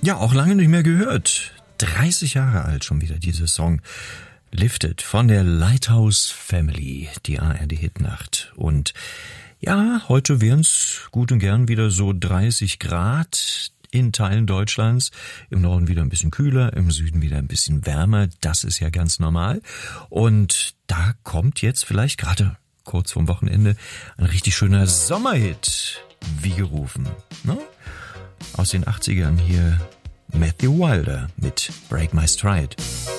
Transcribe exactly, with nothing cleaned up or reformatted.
Ja, auch lange nicht mehr gehört. dreißig Jahre alt schon wieder, dieser Song. Lifted von der Lighthouse Family, die A R D-Hitnacht. Und ja, heute wären's gut und gern wieder so dreißig Grad in Teilen Deutschlands. Im Norden wieder ein bisschen kühler, im Süden wieder ein bisschen wärmer. Das ist ja ganz normal. Und da kommt jetzt vielleicht gerade kurz vorm Wochenende ein richtig schöner Sommerhit, wie gerufen. Ne? Aus den achtzigern hier Matthew Wilder mit Break My Stride.